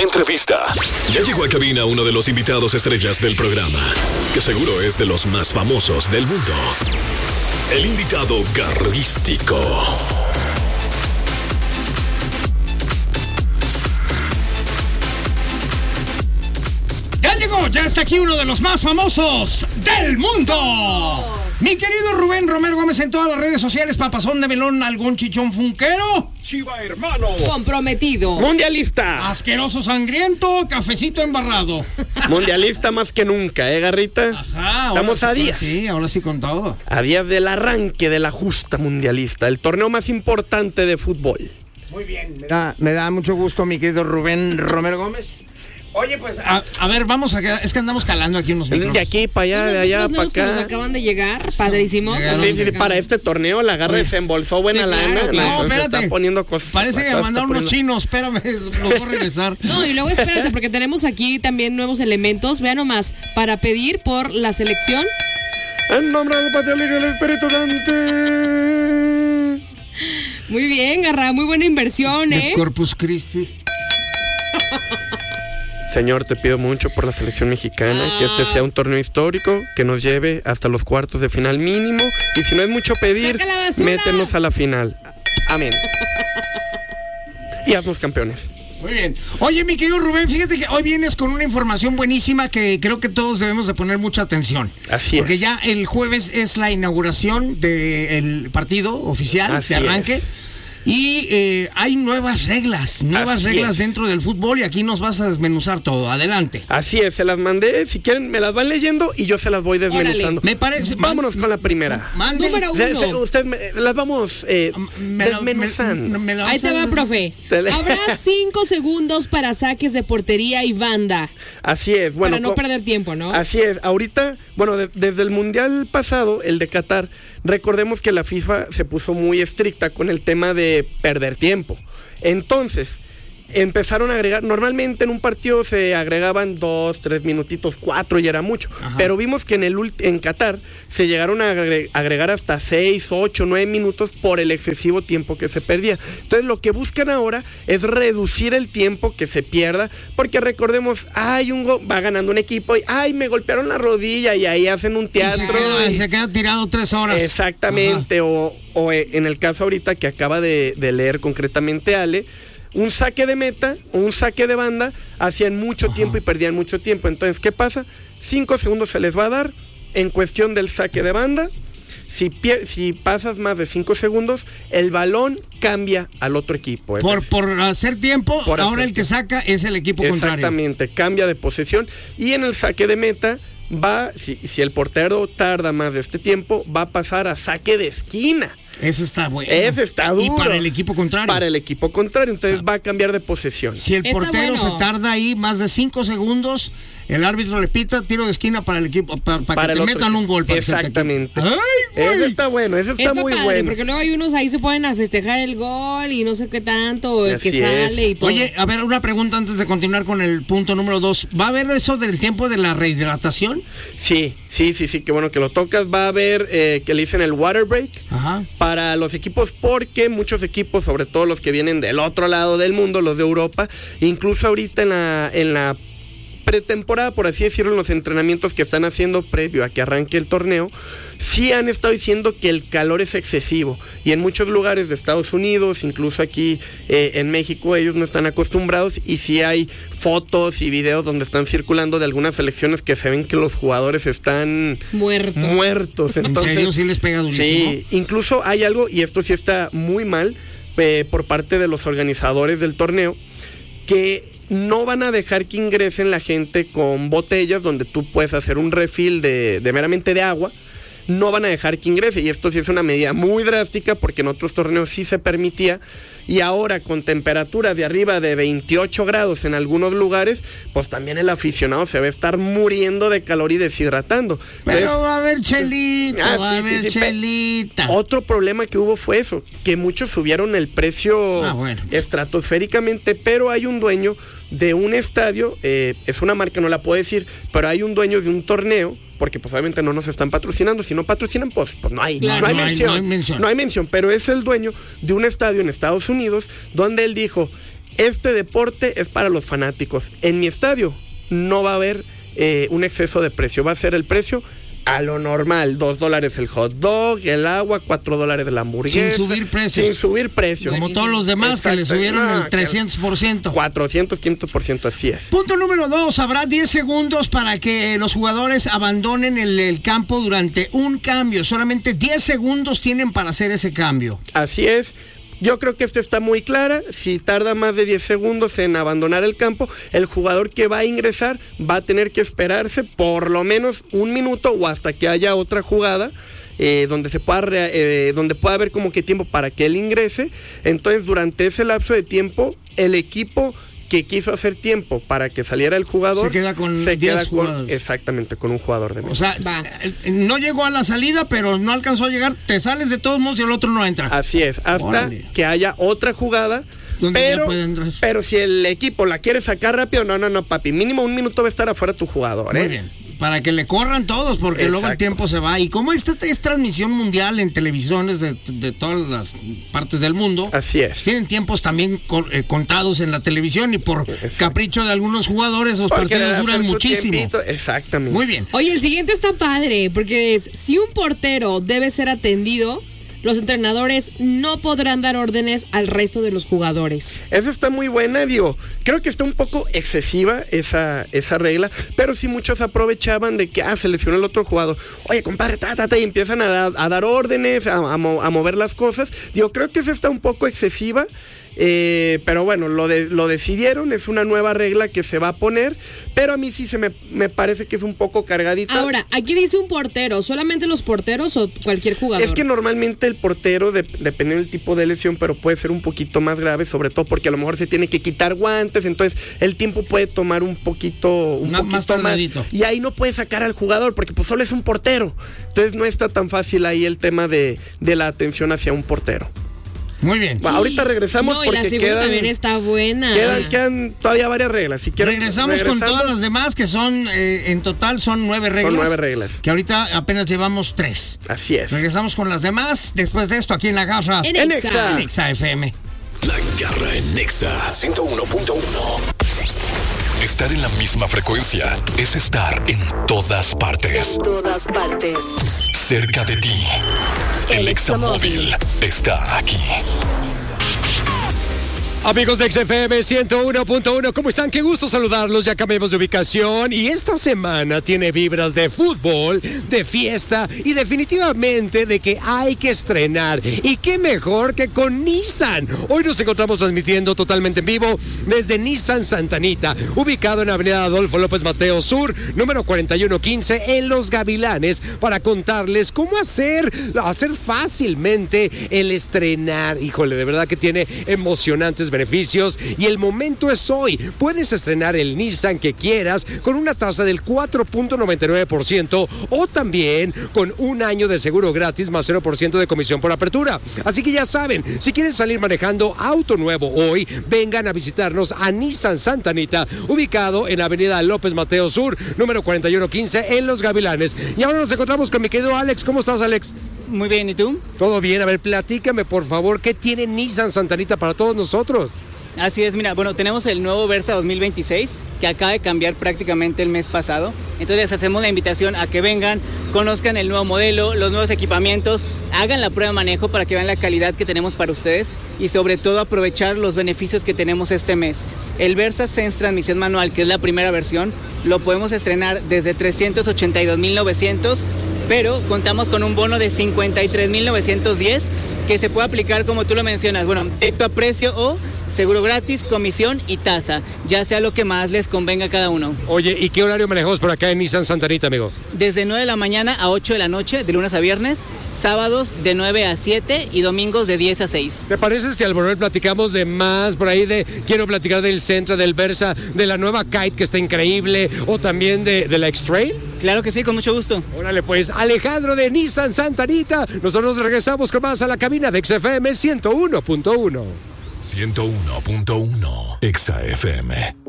entrevista. Ya llegó a cabina uno de los invitados estrellas del programa, que seguro es de los más famosos del mundo. El invitado garrístico. Ya está aquí uno de los más famosos del mundo. Mi querido Rubén Romero Gómez en todas las redes sociales. Papazón de melón, algún chichón funquero. Chiva hermano. Comprometido. Mundialista. Asqueroso sangriento, cafecito embarrado. Mundialista más que nunca, Garrita? Ajá. Estamos a días. Sí, ahora sí con todo. A días del arranque de la justa mundialista, el torneo más importante de fútbol. Muy bien. Me da mucho gusto, mi querido Rubén Romero Gómez. Oye, pues, a ver, vamos a quedar. Es que andamos calando aquí unos micros. De aquí para allá, de allá para acá. Que nos acaban de llegar, padrísimos. Sí, para este torneo la garra se embolsó buena lana. No, espérate. Está poniendo cosas. Parece que me mandaron unos chinos. Espérame, los voy a regresar. No, y luego espérate, porque tenemos aquí también nuevos elementos. Vean nomás, para pedir por la selección. En nombre del Padre, del Hijo y del Espíritu Santo. Muy bien, Garra, muy buena inversión, De Corpus Christi. Señor, te pido mucho por la selección mexicana, que este sea un torneo histórico, que nos lleve hasta los cuartos de final mínimo, y si no es mucho pedir, métenos a la final. Amén. Y haznos campeones. Muy bien. Oye, mi querido Rubén, fíjate que hoy vienes con una información buenísima que creo que todos debemos de poner mucha atención. Así es. Porque ya el jueves es la inauguración del partido oficial de arranque. Y hay nuevas reglas dentro del fútbol y aquí nos vas a desmenuzar todo. Adelante. Así es, se las mandé. Si quieren, me las van leyendo y yo se las voy desmenuzando. Me parece. Vámonos con la primera. Número 1. Usted las vamos desmenuzando. Ahí te va, profe. Habrá 5 segundos para saques de portería y banda. Así es. Bueno, para no perder tiempo, ¿no? Así es. Ahorita, bueno, desde el Mundial pasado, el de Qatar, recordemos que la FIFA se puso muy estricta con el tema de perder tiempo. Entonces, empezaron a agregar, normalmente en un partido se agregaban 2, 3 minutitos, 4 y era mucho. Ajá. Pero vimos que en Qatar se llegaron a agregar hasta 6, 8, 9 minutos por el excesivo tiempo que se perdía. Entonces lo que buscan ahora es reducir el tiempo que se pierda, porque recordemos, va ganando un equipo y me golpearon la rodilla y ahí hacen un teatro. Se queda tirado 3 horas. Exactamente, o en el caso ahorita que acaba de leer concretamente Ale, un saque de meta o un saque de banda hacían mucho tiempo y perdían mucho tiempo. Entonces, ¿qué pasa? 5 segundos se les va a dar en cuestión del saque de banda. Si pasas más de 5 segundos, el balón cambia al otro equipo. Por hacer tiempo, ahora el que saca es el equipo contrario. Exactamente, cambia de posesión. Y en el saque de meta si el portero tarda más de este tiempo, va a pasar a saque de esquina. Ese está bueno. Ese está duro. Y para el equipo contrario. Para el equipo contrario, entonces va a cambiar de posesión. Si el portero se tarda ahí más de 5 segundos, el árbitro le pita tiro de esquina para el equipo, para que te metan un gol. Exactamente. Ese está bueno, ese está muy padre, bueno. Porque luego hay unos ahí se ponen a festejar el gol y no sé qué tanto, o el que sale y todo. Oye, a ver, una pregunta antes de continuar con el punto número 2. ¿Va a haber eso del tiempo de la rehidratación? Sí, qué bueno que lo tocas. Va a haber, que le dicen el water break. Ajá. Para los equipos, porque muchos equipos, sobre todo los que vienen del otro lado del mundo, los de Europa, incluso ahorita en la pretemporada, por así decirlo, en los entrenamientos que están haciendo previo a que arranque el torneo, sí han estado diciendo que el calor es excesivo, y en muchos lugares de Estados Unidos, incluso aquí en México, ellos no están acostumbrados, y sí hay fotos y videos donde están circulando de algunas selecciones que se ven que los jugadores están muertos. Entonces, ¿en serio? ¿Sí les pega durísimo? Sí, incluso hay algo, y esto sí está muy mal, por parte de los organizadores del torneo, que no van a dejar que ingresen la gente con botellas donde tú puedes hacer un refill de meramente de agua. No van a dejar que ingrese, y esto sí es una medida muy drástica, porque en otros torneos sí se permitía, y ahora con temperaturas de arriba de 28 grados en algunos lugares, pues también el aficionado se va a estar muriendo de calor y deshidratando. Pero va a haber chelita, chelita. Otro problema que hubo fue eso, que muchos subieron el precio estratosféricamente, pero hay un dueño de un estadio, es una marca, no la puedo decir, pero hay un dueño de un torneo, porque pues obviamente no nos están patrocinando, si no patrocinan pues no hay mención, pero es el dueño de un estadio en Estados Unidos, donde él dijo, este deporte es para los fanáticos. En mi estadio no va a haber un exceso de precio, va a ser el precio a lo normal, $2 el hot dog, el agua, $4 la hamburguesa. Sin subir precios. Como todos los demás. Exacto. Que le subieron el 300%. 400, 500%, así es. Punto número 2, habrá 10 segundos para que los jugadores abandonen el campo durante un cambio. Solamente 10 segundos tienen para hacer ese cambio. Así es. Yo creo que esto está muy clara. Si tarda más de 10 segundos en abandonar el campo, el jugador que va a ingresar va a tener que esperarse por lo menos un minuto o hasta que haya otra jugada donde pueda haber como que tiempo para que él ingrese. Entonces, durante ese lapso de tiempo, el equipo que quiso hacer tiempo para que saliera el jugador se queda con 10 jugadores. Exactamente, con un jugador de menos. O sea, no llegó a la salida, pero no alcanzó a llegar, te sales de todos modos y el otro no entra. Así es, hasta que haya otra jugada. Pero si el equipo la quiere sacar rápido, no, papi, mínimo un minuto va a estar afuera tu jugador. Muy bien. Para que le corran todos, porque luego el tiempo se va. Y como esta es transmisión mundial en televisiones de todas las partes del mundo. Así es. Tienen tiempos también contados en la televisión y por capricho de algunos jugadores los partidos duran muchísimo. Exactamente. Muy bien. Oye, el siguiente está padre, porque si un portero debe ser atendido, los entrenadores no podrán dar órdenes al resto de los jugadores. Eso está muy buena, digo, creo que está un poco excesiva esa regla, pero sí muchos aprovechaban de que se lesionó el otro jugador. Oye, compadre, y empiezan a dar órdenes, a mover las cosas. Digo, creo que eso está un poco excesiva. Pero bueno, lo decidieron, es una nueva regla que se va a poner, pero a mí sí me parece que es un poco cargadita. Ahora, aquí dice un portero, ¿solamente los porteros o cualquier jugador? Es que normalmente el portero, depende del tipo de lesión, pero puede ser un poquito más grave, sobre todo porque a lo mejor se tiene que quitar guantes, entonces el tiempo puede tomar un poquito más. Y ahí no puede sacar al jugador, porque pues solo es un portero, entonces no está tan fácil ahí el tema de la atención hacia un portero. Muy bien. Bueno, ahorita regresamos porque la segunda también está buena. Quedan todavía varias reglas. Si quieren, regresamos con todas las demás que son, en total son 9 reglas. Son 9 reglas. Que ahorita apenas llevamos 3. Así es. Regresamos con las demás después de esto aquí en La Garra. En Exa FM. La Garra en Exa 101.1. Estar en la misma frecuencia es estar en todas partes. En todas partes. Cerca de ti. El Examóvil está aquí. Amigos de XFM 101.1, ¿cómo están? Qué gusto saludarlos, ya cambiamos de ubicación y esta semana tiene vibras de fútbol, de fiesta y definitivamente de que hay que estrenar. Y qué mejor que con Nissan. Hoy nos encontramos transmitiendo totalmente en vivo desde Nissan Santa Anita, ubicado en Avenida Adolfo López Mateos Sur, número 4115 en Los Gavilanes, para contarles cómo hacer fácilmente el estrenar. Híjole, de verdad que tiene emocionantes beneficios y el momento es hoy. Puedes estrenar el Nissan que quieras con una tasa del 4.99% o también con un año de seguro gratis más 0% de comisión por apertura. Así que ya saben, si quieren salir manejando auto nuevo hoy, vengan a visitarnos a Nissan Santa Anita, ubicado en Avenida López Mateos Sur, número 4115 en Los Gavilanes. Y ahora nos encontramos con mi querido Alex. ¿Cómo estás, Alex? Muy bien, ¿y tú? Todo bien. A ver, platícame, por favor, ¿qué tiene Nissan Santa Anita para todos nosotros? Así es, mira, bueno, tenemos el nuevo Versa 2026 que acaba de cambiar prácticamente el mes pasado. Entonces hacemos la invitación a que vengan, conozcan el nuevo modelo, los nuevos equipamientos, hagan la prueba de manejo para que vean la calidad que tenemos para ustedes y sobre todo aprovechar los beneficios que tenemos este mes. El Versa Sense transmisión manual, que es la primera versión, lo podemos estrenar desde 382,900, pero contamos con un bono de 53,910 que se puede aplicar, como tú lo mencionas, bueno, directo a precio o seguro gratis, comisión y tasa, ya sea lo que más les convenga a cada uno. Oye, ¿y qué horario manejamos por acá en Nissan Santa Anita, amigo? Desde 9 de la mañana a 8 de la noche, de lunes a viernes, sábados de 9 a 7 y domingos de 10 a 6. ¿Te parece si al volver platicamos de más por ahí quiero platicar del Sentra, del Versa, de la nueva Kite que está increíble o también de la X-Trail? Claro que sí, con mucho gusto. Órale pues, Alejandro de Nissan Santa Anita, nosotros regresamos con más a la cabina de XFM 101.1. 101.1 Exa FM.